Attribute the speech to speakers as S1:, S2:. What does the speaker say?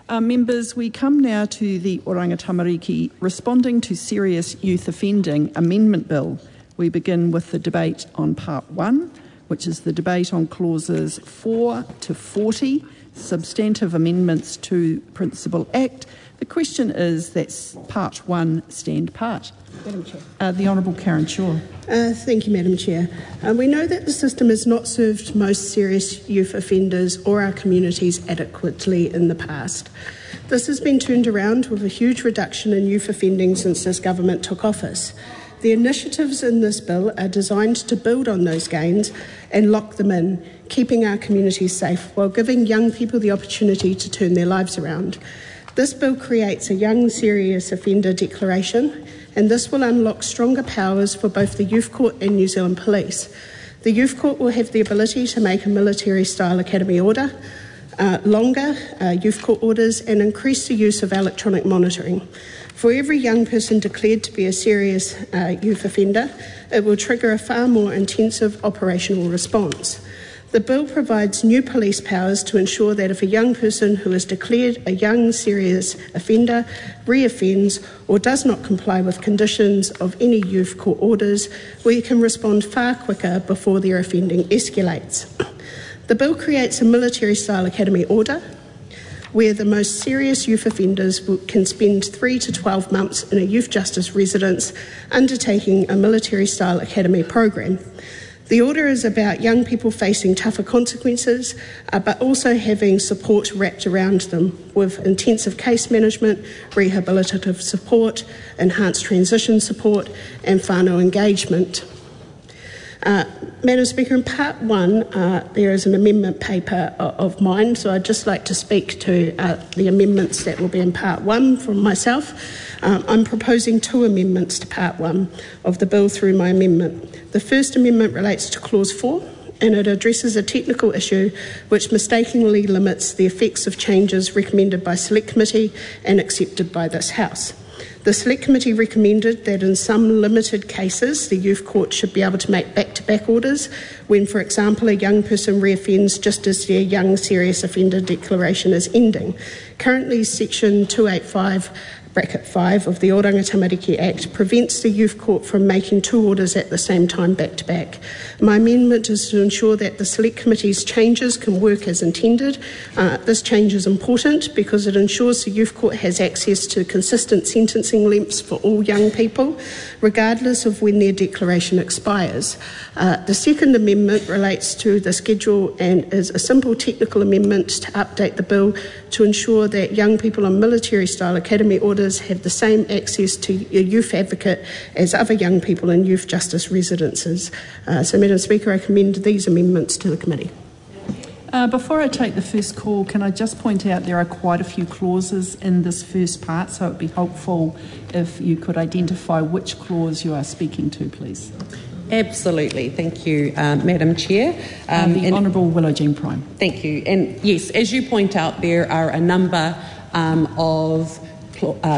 S1: Members, we come now to the Oranga Tamariki Responding to Serious Youth Offending Amendment Bill. We begin with the debate on Part 1, which is the debate on clauses 4 to 40, substantive amendments to Principal Act. The question is that Part 1 stand part.
S2: Madam Chair.
S1: The Honourable Karen Shaw.
S2: Thank you, Madam Chair. We know that the system has not served most serious youth offenders or our communities adequately in the past. This has been turned around with a huge reduction in youth offending since this government took office. The initiatives in this bill are designed to build on those gains and lock them in, keeping our communities safe while giving young people the opportunity to turn their lives around. This bill creates a young serious offender declaration, and this will unlock stronger powers for both the Youth Court and New Zealand Police. The Youth Court will have the ability to make a military-style academy order, longer youth court orders, and increase the use of electronic monitoring. For every young person declared to be a serious youth offender, it will trigger a far more intensive operational response. The bill provides new police powers to ensure that if a young person who is declared a young serious offender reoffends or does not comply with conditions of any youth court orders, we can respond far quicker before their offending escalates. The bill creates a military-style academy order where the most serious youth offenders can spend 3 to 12 months in a youth justice residence undertaking a military-style academy program. The order is about young people facing tougher consequences, but also having support wrapped around them with intensive case management, rehabilitative support, enhanced transition support, and whānau engagement. Madam Speaker, in Part 1, there is an amendment paper of mine, so I'd just like to speak to the amendments that will be in Part 1 from myself. I'm proposing 2 amendments to Part 1 of the bill through my amendment. The first amendment relates to Clause 4, and it addresses a technical issue which mistakenly limits the effects of changes recommended by Select Committee and accepted by this House. The Select Committee recommended that in some limited cases the Youth Court should be able to make back-to-back orders when, for example, a young person reoffends just as their young serious offender declaration is ending. Currently, Section 285 (5) of the Oranga Tamariki Act prevents the Youth Court from making 2 orders at the same time back-to-back. My amendment is to ensure that the Select Committee's changes can work as intended. This change is important because it ensures the Youth Court has access to consistent sentencing lengths for all young people, regardless of when their declaration expires. The second amendment relates to the schedule and is a simple technical amendment to update the bill to ensure that young people on military-style academy orders have the same access to a youth advocate as other young people in youth justice residences. So, Madam Speaker, I commend these amendments to the committee.
S1: Before I take the first call, can I just point out there are quite a few clauses in this first part, so it would be helpful if you could identify which clause you are speaking to, please.
S3: Absolutely. Thank you, Madam Chair.
S1: The Honourable Willow Jean Prime.
S3: Thank you. And yes, as you point out, there are a number of